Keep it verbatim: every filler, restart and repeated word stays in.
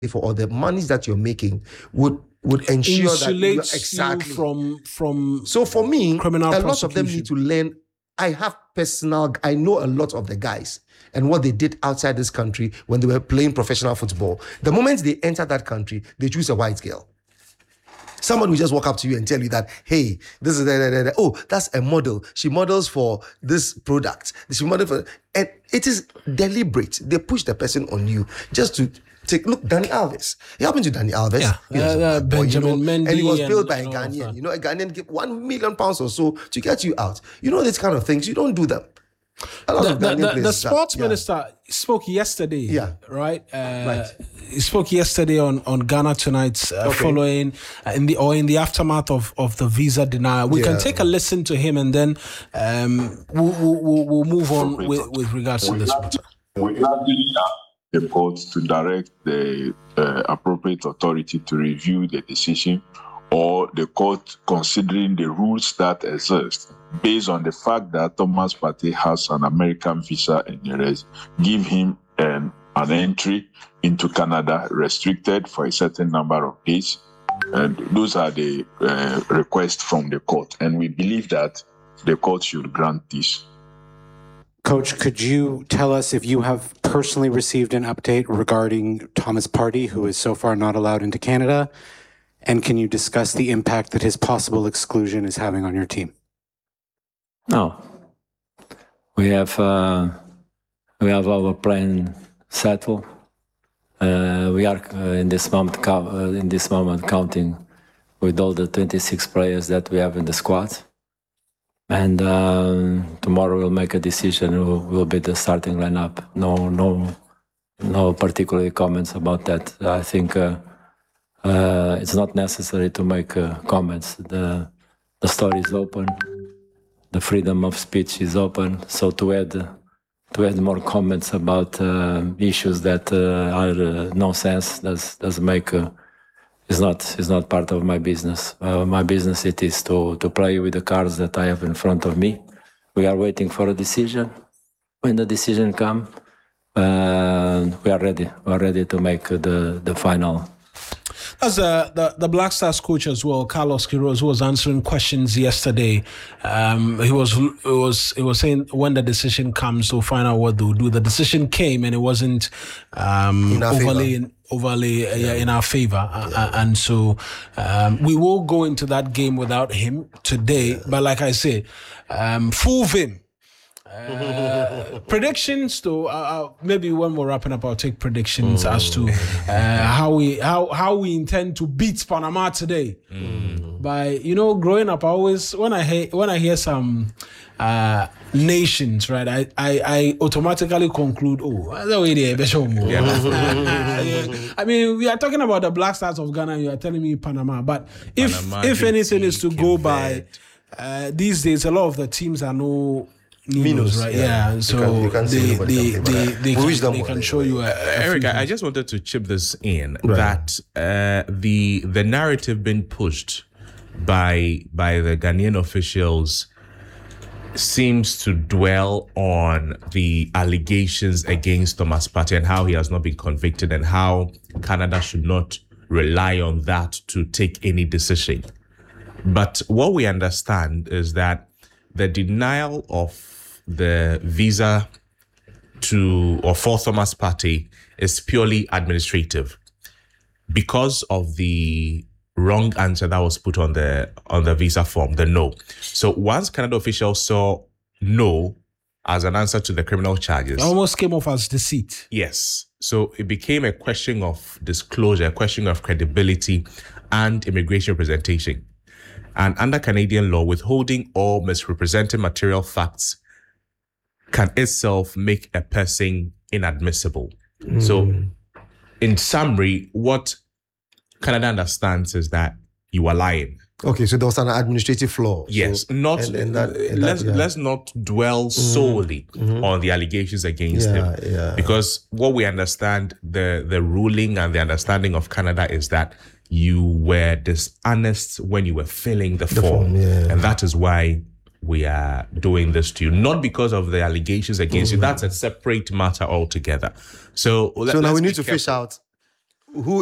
for, or the monies that you're making would would ensure that you, exactly you from from. So for me, criminal a lot of them need to learn. I have personal. I know a lot of the guys and what they did outside this country when they were playing professional football. The moment they enter that country, they choose a white girl. Someone will just walk up to you and tell you that, hey, this is, da, da, da, da. Oh, that's a model. She models for this product. She models for, and it is deliberate. They push the person on you just to take, look, Dani Alves. It happened to Dani Alves. Yeah, he was uh, uh, boy, Benjamin you know, Mendy. And he was and, built by a and Ghanaian. You know, a Ghanaian give one million pounds or so to get you out. You know, these kind of things, you don't do them. The, the, the, the sports yeah. minister spoke yesterday, yeah. right? Uh, right. He spoke yesterday on, on Ghana Tonight, uh, okay. following uh, in the or in the aftermath of, of the visa denial. We yeah. can take a listen to him, and then um, we'll, we'll, we'll move on with, with regards to this matter. We the court to direct the uh, appropriate authority to review the decision, or the court considering the rules that exist based on the fact that Thomas Partey has an American visa and the rest, give him an, an entry into Canada restricted for a certain number of days. And those are the uh, requests from the court. And we believe that the court should grant this. Coach, could you tell us if you have personally received an update regarding Thomas Partey, who is so far not allowed into Canada? And can you discuss the impact that his possible exclusion is having on your team? No. We have uh, we have our plan settled. Uh, we are uh, in this moment co- uh, in this moment counting with all the twenty-six players that we have in the squad. And uh, tomorrow we'll make a decision who will be the starting lineup. No, no, no particular comments about that. I think uh, uh, it's not necessary to make uh, comments. The the story is open. The freedom of speech is open. So to add to add more comments about uh, issues that uh, are uh, nonsense does does make uh, is not is not part of my business. Uh, my business it is to to play with the cards that I have in front of me. We are waiting for a decision. When the decision comes, uh, we are ready. We are ready to make the the final. As uh, the the Black Stars coach as well, Carlos Queiroz, who was answering questions yesterday, um, he was he was he was saying when the decision comes, to find out what they'll do. The decision came, and it wasn't um, overly in, overly uh, yeah. in our favor, yeah. uh, and so um, we will go into that game without him today. Yeah. But like I said, um, full vim. Uh, predictions to uh, uh, maybe when we're wrapping up, I'll take predictions mm. as to uh, how we how how we intend to beat Panama today. Mm. By you know, growing up, I always when I hear when I hear some uh, nations, right, I, I I automatically conclude, oh, that's the way they yeah. I mean, we are talking about the Black Stars of Ghana. You are telling me Panama, but if Panama, if anything is to go by uh, these days, a lot of the teams are no. Minos, right? Yeah, yeah. So you can, you can they, they, they, they, can, they can show you. A, a Eric, I just wanted to chip this in right. that uh, the the narrative being pushed by by the Ghanaian officials seems to dwell on the allegations against Thomas Partey and how he has not been convicted and how Canada should not rely on that to take any decision. But what we understand is that the denial of the visa to or for Thomas Partey is purely administrative because of the wrong answer that was put on the on the visa form, the no. So once Canada officials saw no as an answer to the criminal charges, it almost came off as deceit. Yes. So it became a question of disclosure, a question of credibility and immigration representation. And under Canadian law, withholding or misrepresenting material facts can itself make a person inadmissible. Mm. So, in summary, what Canada understands is that you are lying. Okay, so there was an administrative flaw. Yes, so, not and, and that, and let's that, yeah. let's not dwell solely mm-hmm. on the allegations against yeah, him, yeah. because what we understand, the the ruling and the understanding of Canada is that you were dishonest when you were filling the, the form, form yeah. and that is why we are doing this to you, not because of the allegations against mm-hmm. you. That's a separate matter altogether. So, so now we need to careful. fish out. who